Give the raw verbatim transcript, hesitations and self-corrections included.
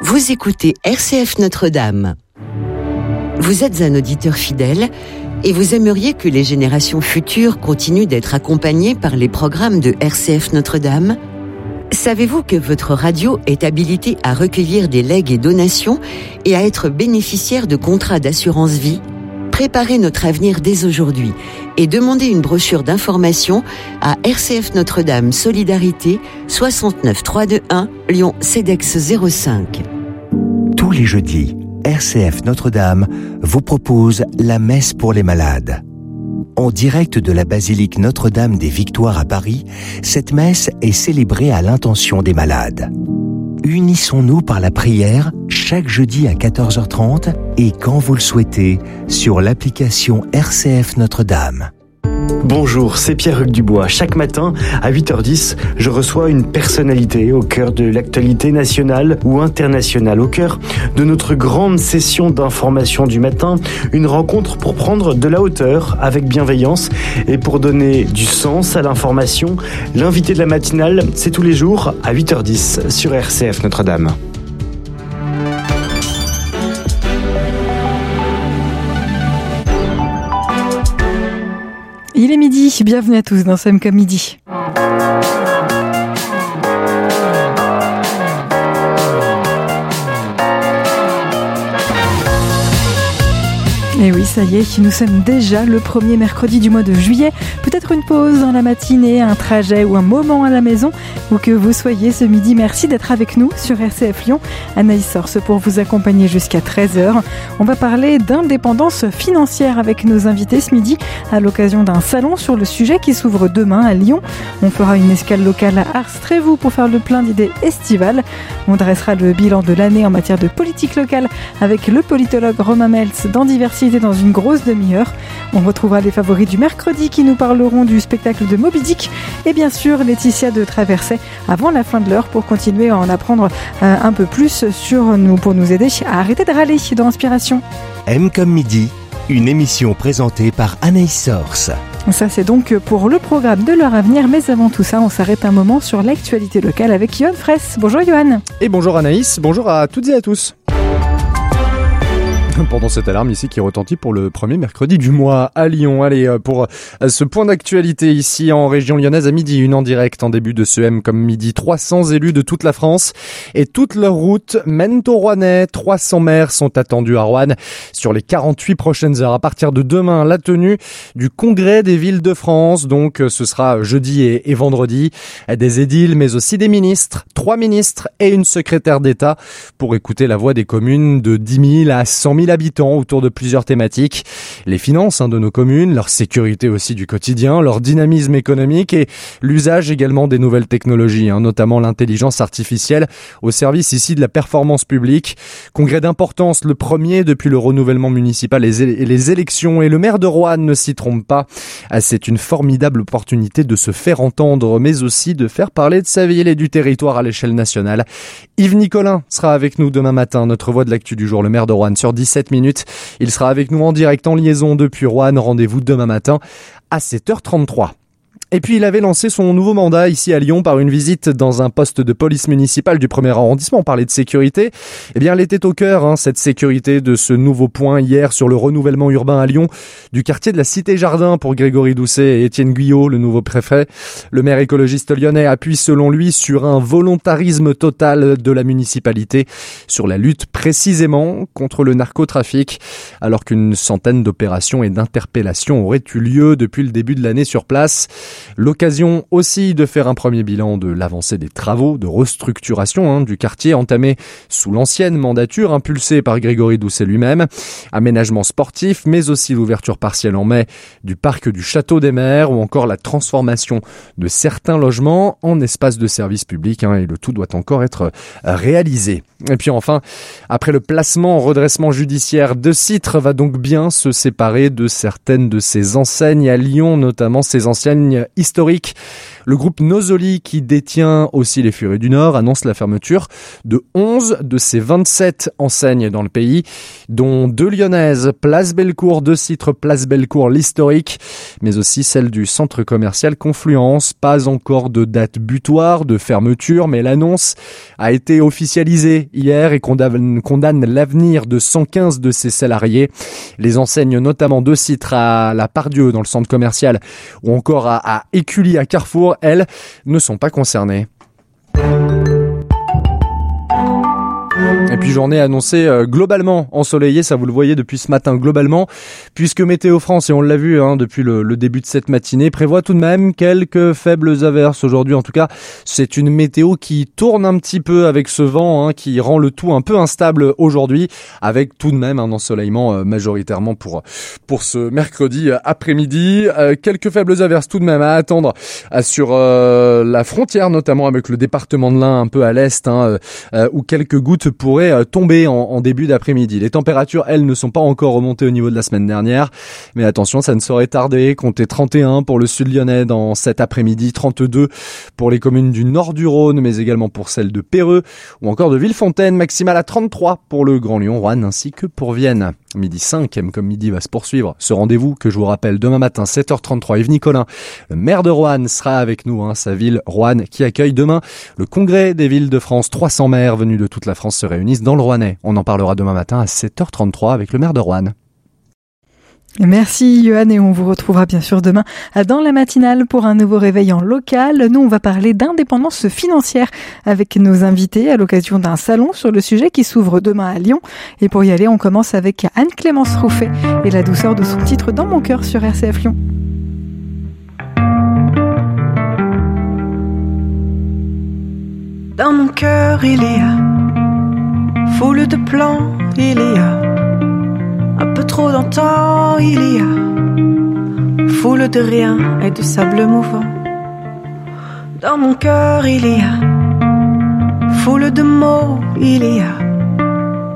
Vous écoutez R C F Notre-Dame. Vous êtes un auditeur fidèle et vous aimeriez que les générations futures continuent d'être accompagnées par les programmes de R C F Notre-Dame ? Savez-vous que votre radio est habilitée à recueillir des legs et donations et à être bénéficiaire de contrats d'assurance vie ? Préparez notre avenir dès aujourd'hui et demandez une brochure d'information à R C F Notre-Dame Solidarité soixante-neuf trois cent vingt-et-un Lyon Cedex zéro cinq. Tous les jeudis, R C F Notre-Dame vous propose la messe pour les malades. En direct de la basilique Notre-Dame des Victoires à Paris, cette messe est célébrée à l'intention des malades. Unissons-nous par la prière chaque jeudi à quatorze heures trente et quand vous le souhaitez sur l'application R C F Notre-Dame. Bonjour, c'est Pierre-Hugues Dubois. Chaque matin, à huit heures dix, je reçois une personnalité au cœur de l'actualité nationale ou internationale, au cœur de notre grande session d'information du matin, une rencontre pour prendre de la hauteur avec bienveillance et pour donner du sens à l'information. L'invité de la matinale, c'est tous les jours à huit heures dix sur R C F Notre-Dame. Il est midi, bienvenue à tous dans Somme comme midi. Et oui, ça y est, nous sommes déjà le premier mercredi du mois de juillet. Peut-être une pause dans la matinée, un trajet ou un moment à la maison, où que vous soyez ce midi. Merci d'être avec nous sur R C F Lyon. Anaïs Sorce pour vous accompagner jusqu'à treize heures. On va parler d'indépendance financière avec nos invités ce midi à l'occasion d'un salon sur le sujet qui s'ouvre demain à Lyon. On fera une escale locale à Ars-Trévoux pour faire le plein d'idées estivales. On dressera le bilan de l'année en matière de politique locale avec le politologue Romain Meltz dans Diversité dans une grosse demi-heure. On retrouvera les favoris du mercredi qui nous parleront du spectacle de Moby Dick et bien sûr Laetitia de Traversée avant la fin de l'heure pour continuer à en apprendre euh, un peu plus sur nous, pour nous aider à arrêter de râler dans Inspiration. M comme midi, une émission présentée par Anaïs Sorce. Ça c'est donc pour le programme de l'heure à venir, mais avant tout ça, on s'arrête un moment sur l'actualité locale avec Johan Fraisse. Bonjour Johan. Et bonjour Anaïs, bonjour à toutes et à tous. Pendant cette alarme ici qui retentit pour le premier mercredi du mois à Lyon. Allez, pour ce point d'actualité ici en région lyonnaise à midi, une en direct en début de ce M comme midi. trois cents élus de toute la France et toutes leurs routes mènent au Rouennais. trois cents maires sont attendus à Roanne sur les quarante-huit prochaines heures. À partir de demain, la tenue du congrès des villes de France. Donc, ce sera jeudi et, et vendredi. Des édiles, mais aussi des ministres, trois ministres et une secrétaire d'État pour écouter la voix des communes de dix mille à cent mille habitants autour de plusieurs thématiques. Les finances hein, de nos communes, leur sécurité aussi du quotidien, leur dynamisme économique et l'usage également des nouvelles technologies, hein, notamment l'intelligence artificielle au service ici de la performance publique. Congrès d'importance, le premier depuis le renouvellement municipal et les élections. Et le maire de Roanne ne s'y trompe pas. C'est une formidable opportunité de se faire entendre, mais aussi de faire parler de sa ville et du territoire à l'échelle nationale. Yves Nicolin sera avec nous demain matin, notre voix de l'actu du jour, le maire de Roanne, sur dix-sept minutes. Il sera avec nous en direct en liaison depuis Roanne. Rendez-vous demain matin à sept heures trente-trois. Et puis il avait lancé son nouveau mandat ici à Lyon par une visite dans un poste de police municipale du premier arrondissement. On parlait de sécurité. Eh bien, elle était au cœur, hein, cette sécurité de ce nouveau point hier sur le renouvellement urbain à Lyon du quartier de la Cité-Jardin pour Grégory Doucet et Étienne Guyot, le nouveau préfet. Le maire écologiste lyonnais appuie selon lui sur un volontarisme total de la municipalité sur la lutte précisément contre le narcotrafic, alors qu'une centaine d'opérations et d'interpellations auraient eu lieu depuis le début de l'année sur place. L'occasion aussi de faire un premier bilan de l'avancée des travaux de restructuration hein, du quartier entamé sous l'ancienne mandature impulsée par Grégory Doucet lui-même. Aménagement sportif, mais aussi l'ouverture partielle en mai du parc du Château des Mers ou encore la transformation de certains logements en espaces de service public hein, et le tout doit encore être réalisé. Et puis enfin, après le placement en redressement judiciaire de Citre va donc bien se séparer de certaines de ses enseignes à Lyon, notamment ses enseignes historiques. Le groupe Nosoli, qui détient aussi les Furies du Nord, annonce la fermeture de onze de ses vingt-sept enseignes dans le pays, dont deux lyonnaises, Place Bellecour, deux Citres, Place Bellecour, l'historique, mais aussi celle du centre commercial Confluence. Pas encore de date butoir de fermeture, mais l'annonce a été officialisée hier et condamne, condamne l'avenir de cent quinze de ses salariés. Les enseignes notamment de Citres à la Pardieu dans le centre commercial ou encore à, à Écully à Carrefour, elles ne sont pas concernées. Et puis journée annoncée euh, globalement ensoleillée, ça vous le voyez depuis ce matin globalement, puisque Météo France, et on l'a vu hein, depuis le, le début de cette matinée, prévoit tout de même quelques faibles averses aujourd'hui. En tout cas, c'est une météo qui tourne un petit peu avec ce vent hein, qui rend le tout un peu instable aujourd'hui, avec tout de même un ensoleillement euh, majoritairement pour pour ce mercredi euh, après-midi. Euh, quelques faibles averses tout de même à attendre euh, sur euh, la frontière, notamment avec le département de l'Ain un peu à l'est, hein, euh, où quelques gouttes pourraient tomber en, en début d'après-midi. Les températures, elles, ne sont pas encore remontées au niveau de la semaine dernière, mais attention, ça ne saurait tarder. Comptez trente et un pour le sud lyonnais dans cet après-midi, trente-deux pour les communes du nord du Rhône, mais également pour celles de Péreux ou encore de Villefontaine, maximale à trente-trois pour le Grand Lyon, Roanne ainsi que pour Vienne. Midi cinq, comme midi va se poursuivre ce rendez-vous que je vous rappelle demain matin, sept heures trente-trois. Yves Nicolin, le maire de Roanne, sera avec nous, hein, sa ville Roanne qui accueille demain le congrès des villes de France. trois cents maires venus de toute la France se réunissent dans le Rouennais. On en parlera demain matin à sept heures trente-trois avec le maire de Roanne. Merci Johan, et on vous retrouvera bien sûr demain dans la matinale pour un nouveau réveil en local. Nous, on va parler d'indépendance financière avec nos invités à l'occasion d'un salon sur le sujet qui s'ouvre demain à Lyon. Et pour y aller, on commence avec Anne-Clémence Rouffet et la douceur de son titre Dans mon cœur sur R C F Lyon. Dans mon cœur, il y a foule de plans, il y a un peu trop d'antan, il y a foule de rien et de sable mouvant. Dans mon cœur, il y a foule de mots, il y a